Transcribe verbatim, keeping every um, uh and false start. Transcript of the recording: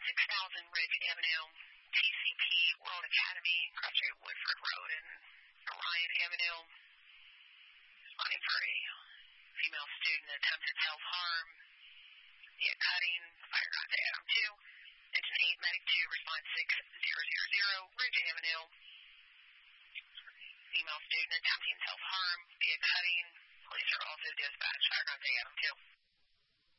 six thousand Ridge Avenue, T C P World Academy, across Street Woodford Road and Orion Avenue. Responding for a female student attempted self-harm via cutting, firearms to Adam two. Engine eight, Medic two, respond six zero zero zero, Ridge Avenue. Female student attempting self-harm via cutting. Police are also dispatched, firearms to Adam two.